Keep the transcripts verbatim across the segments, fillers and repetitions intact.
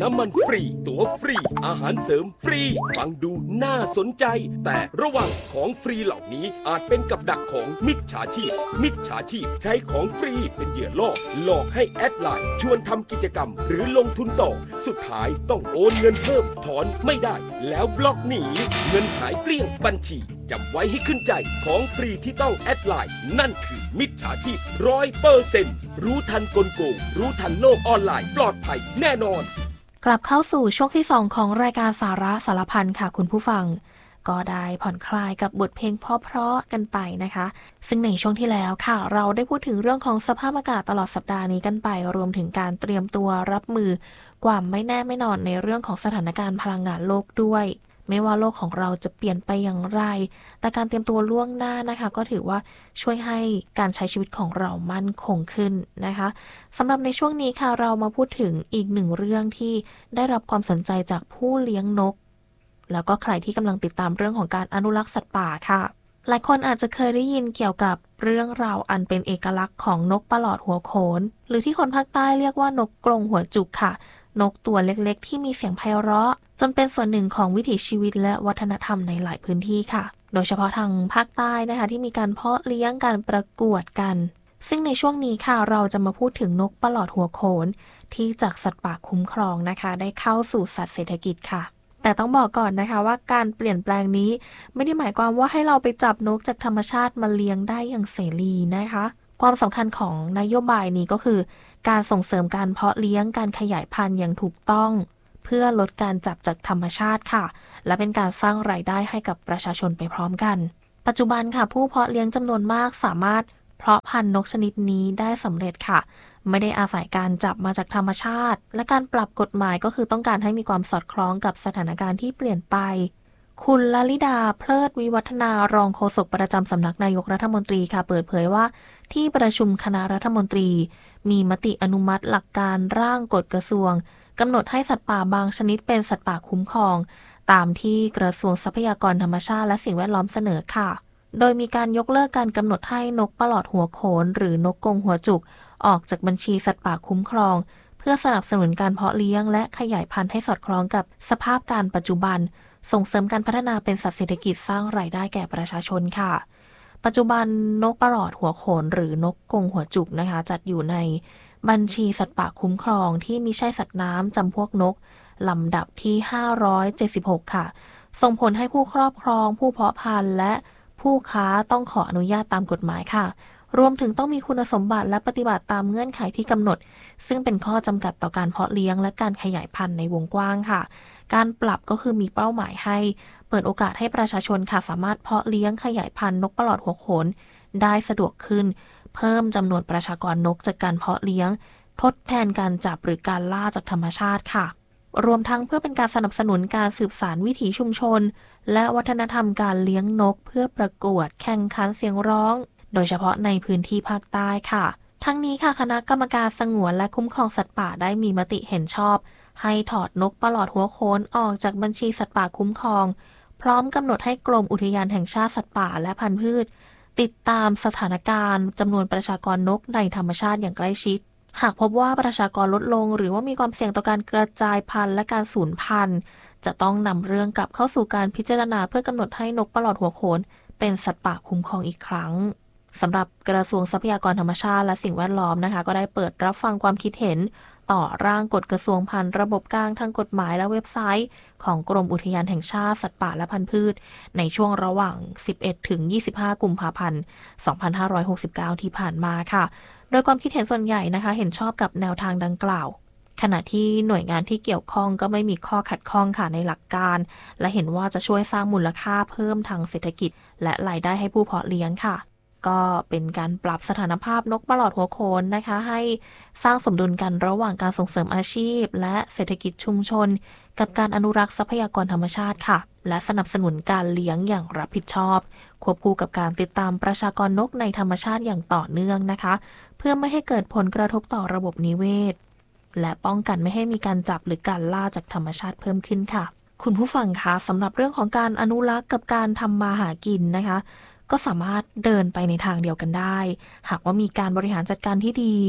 น้ำมันฟรีตั๋วฟรีอาหารเสริมฟรีฟังดูน่าสนใจแต่ระวังของฟรีเหล่านี้อาจเป็นกับดักของมิจฉาชีพมิจฉาชีพใช้ของฟรีเป็นเหยื่อล่อหลอกให้แอดไลน์ชวนทำกิจกรรมหรือลงทุนต่อสุดท้ายต้องโอนเงินเพิ่มถอนไม่ได้แล้วบล็อกหนีเงินหายเกลี้ยงบัญชีจำไว้ให้ขึ้นใจของฟรีที่ต้องแอดไลน์นั่นคือมิจฉาชีพร้อยเปอร์เซ็นต์รู้ทันกลโกงรู้ทันโลกออนไลน์ปลอดภัยแน่นอนกลับเข้าสู่ช่วงที่สองของรายการสาระสารพันค่ะคุณผู้ฟังก็ได้ผ่อนคลายกับบทเพลงเพราะๆกันไปนะคะซึ่งในช่วงที่แล้วค่ะเราได้พูดถึงเรื่องของสภาพอากาศตลอดสัปดาห์นี้กันไปรวมถึงการเตรียมตัวรับมือความไม่แน่ไม่นอนในเรื่องของสถานการณ์พลังงานโลกด้วยไม่ว่าโลกของเราจะเปลี่ยนไปอย่างไรแต่การเตรียมตัวล่วงหน้านะคะก็ถือว่าช่วยให้การใช้ชีวิตของเรามั่นคงขึ้นนะคะสำหรับในช่วงนี้ค่ะเรามาพูดถึงอีกหนึ่งเรื่องที่ได้รับความสนใจจากผู้เลี้ยงนกแล้วก็ใครที่กำลังติดตามเรื่องของการอนุรักษ์สัตว์ป่าค่ะหลายคนอาจจะเคยได้ยินเกี่ยวกับเรื่องราวอันเป็นเอกลักษณ์ของนกปลอดหัวโขนหรือที่คนภาคใต้เรียกว่านกกรงหัวจุกค่ะนกตัวเล็กๆที่มีเสียงไพเราะจนเป็นส่วนหนึ่งของวิถีชีวิตและวัฒนธรรมในหลายพื้นที่ค่ะโดยเฉพาะทางภาคใต้นะคะที่มีการเพาะเลี้ยงการประกวดกันซึ่งในช่วงนี้ค่ะเราจะมาพูดถึงนกปลอดหัวโขนที่จากสัตว์ป่าคุ้มครองนะคะได้เข้าสู่สัตว์เศรษฐกิจค่ะแต่ต้องบอกก่อนนะคะว่าการเปลี่ยนแปลงนี้ไม่ได้หมายความว่าให้เราไปจับนกจากธรรมชาติมาเลี้ยงได้อย่างเสรีนะคะความสำคัญของนโยบายนี้ก็คือการส่งเสริมการเพาะเลี้ยงการขยายพันธุ์อย่างถูกต้องเพื่อลดการจับจากธรรมชาติค่ะและเป็นการสร้างรายได้ให้กับประชาชนไปพร้อมกันปัจจุบันค่ะผู้เพาะเลี้ยงจำนวนมากสามารถเพาะพันธุ์นกชนิดนี้ได้สำเร็จค่ะไม่ได้อาศัยการจับมาจากธรรมชาติและการปรับกฎหมายก็คือต้องการให้มีความสอดคล้องกับสถานการณ์ที่เปลี่ยนไปคุณลลิดาเพลิดวิวัฒนารองโฆษกประจำสำนักนายกรัฐมนตรีค่ะเปิดเผยว่าที่ประชุมคณะรัฐมนตรีมีมติอนุมัติหลักการร่างกฎกระทรวงกำหนดให้สัตว์ป่าบางชนิดเป็นสัตว์ป่าคุ้มครองตามที่กระทรวงทรัพยากรธรรมชาติและสิ่งแวดล้อมเสนอค่ะโดยมีการยกเลิกการกำหนดให้นกปลอดหัวโขนหรือนกกรงหัวจุกออกจากบัญชีสัตว์ป่าคุ้มครองเพื่อสนับสนุนการเพาะเลี้ยงและขยายพันธุ์ให้สอดคล้องกับสภาพการปัจจุบันส่งเสริมการพัฒนาเป็นสัตว์เศรษฐกิจสร้างรายได้แก่ประชาชนค่ะปัจจุบันนกปลอดหัวโขนหรือนกกรงหัวจุกนะคะจัดอยู่ในบัญชีสัตว์ป่าคุ้มครองที่มิใช่สัตว์น้ำจำพวกนกลำดับที่ห้าร้อยเจ็ดสิบหกค่ะส่งผลให้ผู้ครอบครองผู้เพาะพันธุ์และผู้ค้าต้องขออนุญาตตามกฎหมายค่ะรวมถึงต้องมีคุณสมบัติและปฏิบัติตามเงื่อนไขที่กำหนดซึ่งเป็นข้อจำกัดต่อการเพาะเลี้ยงและการขยายพันธุ์ในวงกว้างค่ะการปรับก็คือมีเป้าหมายให้เปิดโอกาสให้ประชาชนค่ะสามารถเพาะเลี้ยงขยายพันธุ์นกปลอดหัวโขนได้สะดวกขึ้นเพิ่มจำนวนประชากรนกจากการเพาะเลี้ยงทดแทนการจับหรือการล่าจากธรรมชาติค่ะรวมทั้งเพื่อเป็นการสนับสนุนการสืบสานวิถีชุมชนและวัฒนธรรมการเลี้ยงนกเพื่อประกวดแข่งขันเสียงร้องโดยเฉพาะในพื้นที่ภาคใต้ค่ะทั้งนี้ค่ะคณะกรรมการสงวนและคุ้มครองสัตว์ป่าได้มีมติเห็นชอบให้ถอดนกปลอดหัวโขนออกจากบัญชีสัตว์ป่าคุ้มครองพร้อมกำหนดให้กรมอุทยานแห่งชาติสัตว์ป่าและพันธุ์พืชติดตามสถานการณ์จำนวนประชากรนกในธรรมชาติอย่างใกล้ชิดหากพบว่าประชากรลดลงหรือว่ามีความเสี่ยงต่อการกระจายพันธุ์และการสูญพันธุ์จะต้องนำเรื่องกลับเข้าสู่การพิจารณาเพื่อกำหนดให้นกปลอดหัวโขนเป็นสัตว์ป่าคุ้มครองอีกครั้งสำหรับกระทรวงทรัพยากรธรรมชาติและสิ่งแวดล้อมนะคะก็ได้เปิดรับฟังความคิดเห็นต่อร่างกฎกระทรวงผ่านระบบกลางทางกฎหมายและเว็บไซต์ของกรมอุทยานแห่งชาติสัตว์ป่าและพันธุ์พืชในช่วงระหว่างสิบเอ็ดถึงยี่สิบห้ากุมภาพันธ์สองพันห้าร้อยหกสิบเก้าที่ผ่านมาค่ะโดยความคิดเห็นส่วนใหญ่นะคะเห็นชอบกับแนวทางดังกล่าวขณะที่หน่วยงานที่เกี่ยวข้องก็ไม่มีข้อขัดข้องค่ะในหลักการและเห็นว่าจะช่วยสร้างมูลค่าเพิ่มทางเศรษฐกิจและรายได้ให้ผู้เพาะเลี้ยงค่ะก็เป็นการปรับสถานภาพนกปลอดหัวโขนนะคะให้สร้างสมดุลกันระหว่างการส่งเสริมอาชีพและเศรษฐกิจชุมชนกับการอนุรักษ์ทรัพยากรธรรมชาติค่ะและสนับสนุนการเลี้ยงอย่างรับผิดชอบควบคู่กับการติดตามประชากรนกในธรรมชาติอย่างต่อเนื่องนะคะเพื่อไม่ให้เกิดผลกระทบต่อระบบนิเวศและป้องกันไม่ให้มีการจับหรือการล่าจากธรรมชาติเพิ่มขึ้นค่ะคุณผู้ฟังคะสำหรับเรื่องของการอนุรักษ์กับการทำมาหากินนะคะก็สามารถเดินไปในทางเดียวกันได้หากว่ามีการบริหารจัดการที่ดี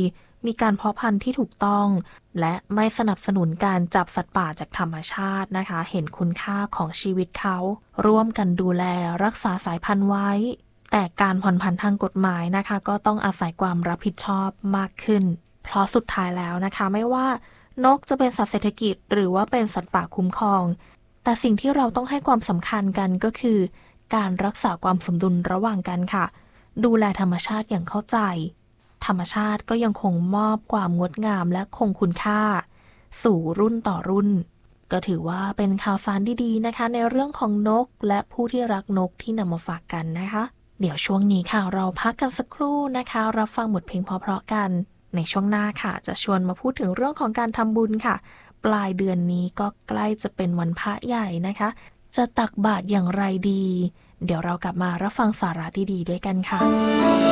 มีการเพาะพันธุ์ที่ถูกต้องและไม่สนับสนุนการจับสัตว์ป่าจากธรรมชาตินะคะเห็นคุณค่าของชีวิตเขาร่วมกันดูแลรักษาสายพันธุ์ไว้แต่การผ่อนผันทางกฎหมายนะคะก็ต้องอาศัยความรับผิดชอบมากขึ้นเพราะสุดท้ายแล้วนะคะไม่ว่านกจะเป็นสัตว์เศรษฐกิจหรือว่าเป็นสัตว์ป่าคุ้มครองแต่สิ่งที่เราต้องให้ความสำคัญกันก็คือการรักษาความสมดุลระหว่างกันค่ะดูแลธรรมชาติอย่างเข้าใจธรรมชาติก็ยังคงมอบความงดงามและคงคุณค่าสู่รุ่นต่อรุ่นก็ถือว่าเป็นข่าวสารดีๆนะคะในเรื่องของนกและผู้ที่รักนกที่นำมาฝากกันนะคะเดี๋ยวช่วงนี้ค่ะเราพักกันสักครู่นะคะรับฟังบทเพลงเพราะๆกันในช่วงหน้าค่ะจะชวนมาพูดถึงเรื่องของการทำบุญค่ะปลายเดือนนี้ก็ใกล้จะเป็นวันพระใหญ่นะคะจะตักบาตรอย่างไรดีเดี๋ยวเรากลับมารับฟังสาระดีๆด้วยกันค่ะ